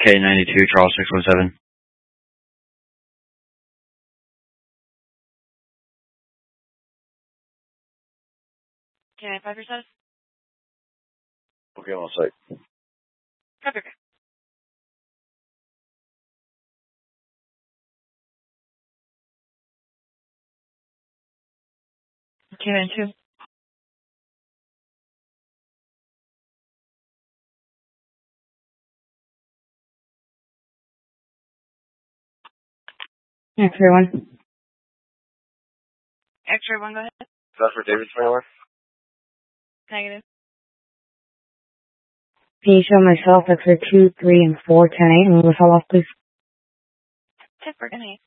K92, Charles 617. K95 your status? Okay, I'm on site. Copy, okay. K92. X-ray 1. X-ray 1, go ahead. That's for David Springler? Negative. Can you show myself X-ray 2, 3, and 4, 10, 8, and move us all off, please? Tip for 10-8.